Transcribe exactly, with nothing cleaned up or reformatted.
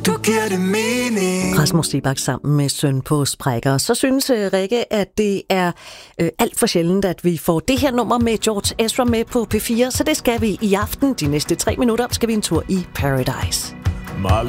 Du giver det mening. Rasmus Seebach sammen med Søn på sprækker. Så synes uh, Rikke, at det er uh, alt for sjældent, at vi får det her nummer med George Ezra med på P fire, så det skal vi i aften. De næste tre minutter skal vi en tur i Paradise. My